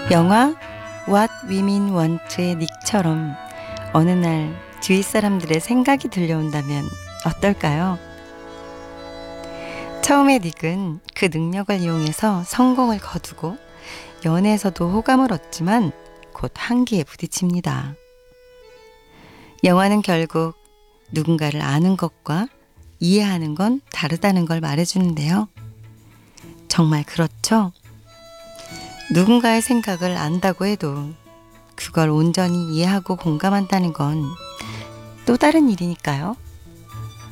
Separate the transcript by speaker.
Speaker 1: 영화 What Women Want의 닉처럼 어느 날 주위 사람들의 생각이 들려온다면 어떨까요? 처음에 닉은 그 능력을 이용해서 성공을 거두고 연애에서도 호감을 얻지만 곧 한계에 부딪힙니다. 영화는 결국 누군가를 아는 것과 이해하는 건 다르다는 걸 말해주는데요. 정말 그렇죠? 누군가의 생각을 안다고 해도 그걸 온전히 이해하고 공감한다는 건 또 다른 일이니까요.